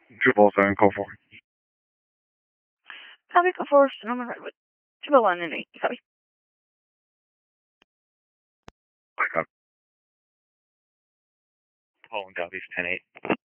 207, call for. Copy, call for Sonoma Redwood. 201 and 8. Copy. Back up. Calling copies 10-8.